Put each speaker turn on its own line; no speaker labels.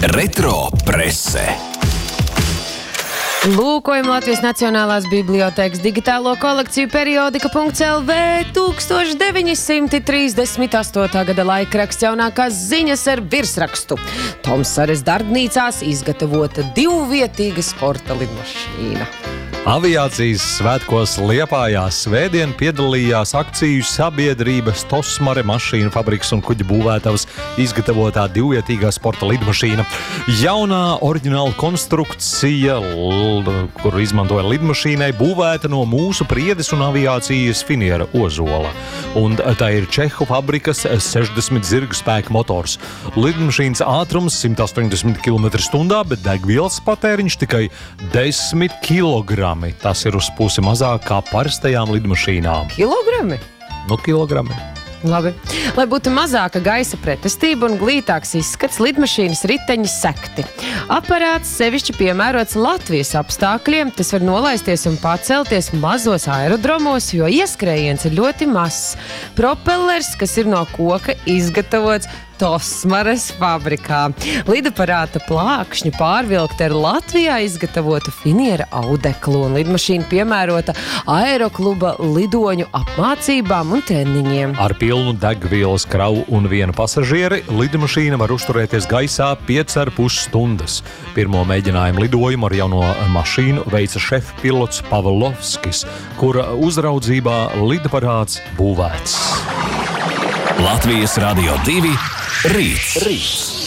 Retro prese.
Lūkojam Latvijas Nacionālās bibliotēkas digitālo kolekciju periodika.lv 1938. gada laikraksts jaunākās ziņas ar virsrakstu. Tomsares darbnīcās izgatavota divvietīga sporta lidmašīna.
Aviācijas svētkos Liepājā svētdien piedalījās akciju sabiedrības Tosmare mašīnu fabrikas un kuģa būvētavas izgatavotā divvietīgā sporta lidmašīna. Jaunā oriģināla konstrukcija, kuru izmantoja lidmašīnai, būvēta no mūsu priedes un aviācijas finiera ozola. Un tā ir Čehu fabrikas 60 zirgu spēka motors. Lidmašīnas ātrums 180 km/h, bet degvielas patēriņš tikai 10 kg. Tas ir uz pusi mazāk kā parastajām lidmašīnām.
Kilogrami?
Kilogrami.
Labi. Lai būtu mazāka gaisa pretestība un glītāks izskats, lidmašīnas riteņi sekti. Aparāts sevišķi piemērots Latvijas apstākļiem. Tas var nolaisties un pacelties mazos aerodromos, jo ieskrējiens ir ļoti mazs. Propellers, kas ir no koka izgatavots Tosmares fabrikā. Lidaparāta plākšņi pārvilkti ar Latvijā izgatavotu finiera audeklu, un lidmašīna piemērota aerokluba lidoņu apmācībām un treniņiem.
Ar pilnu degvielas kravu un vienu pasažieri lidmašīna var uzturēties gaisā 5,5 stundas. Pirmo mēģinājumu lidojumu ar jauno mašīnu veica šefpilots Pavlovskis, kura uzraudzībā lidaparāts būvēts.
Latvijas Radio 2 Rīts.